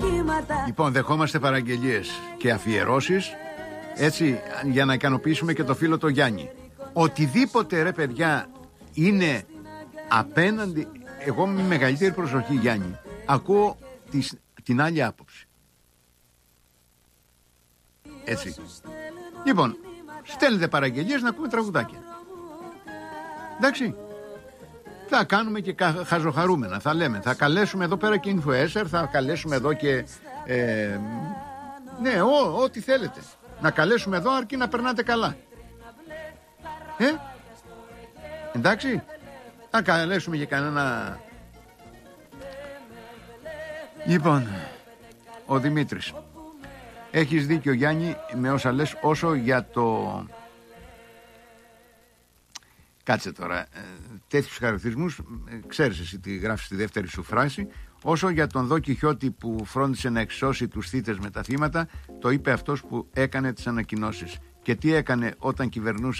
Λοιπόν, δεχόμαστε παραγγελίες και αφιερώσεις, έτσι, για να ικανοποιήσουμε και το φίλο το Γιάννη. Οτιδήποτε, ρε παιδιά, είναι απέναντι. Εγώ με μεγαλύτερη προσοχή, Γιάννη, ακούω την άλλη άποψη. Έτσι. Λοιπόν, στέλνετε παραγγελίες να ακούμε τραγουδάκια. Εντάξει. Θα κάνουμε και χαζοχαρούμενα. Θα λέμε, θα καλέσουμε εδώ πέρα και influencer, θα καλέσουμε εδώ και ναι, ό,τι θέλετε. Να καλέσουμε εδώ αρκεί να περνάτε καλά. Εντάξει. Θα καλέσουμε και κανένα. Λοιπόν, ο Δημήτρης. Έχεις δίκιο, Γιάννη, με όσα λες, όσο για το... Κάτσε τώρα, τέτοιους χαρακτηρισμούς, ξέρεις εσύ τι γράφεις στη δεύτερη σου φράση. Όσο για τον Δον Κιχώτη που φρόντισε να εξώσει τους θύτες με τα θύματα, το είπε αυτός που έκανε τις ανακοινώσεις. Και τι έκανε όταν κυβερνούσε